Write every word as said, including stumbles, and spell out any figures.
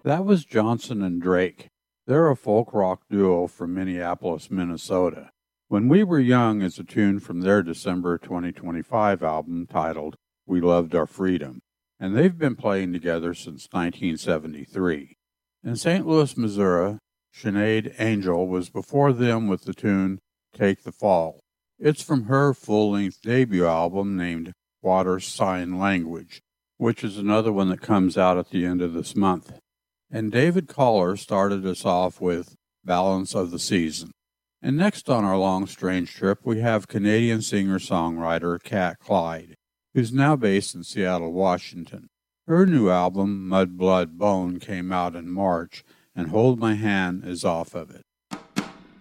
That was Johnson and Drake. They're a folk rock duo from Minneapolis, Minnesota. When We Were Young is a tune from their December twenty twenty-five album titled We Loved Our Freedom, and they've been playing together since nineteen seventy-three. In Saint Louis, Missouri, Sinead Angel was before them with the tune Take the Fall. It's from her full-length debut album named Water Sign Language, which is another one that comes out at the end of this month. And David Collar started us off with Balance of the Season. And next on our long strange trip, we have Canadian singer-songwriter Kat Clyde, who's now based in Seattle, Washington. Her new album, Mud, Blood, Bone, came out in March, and Hold My Hand is off of it.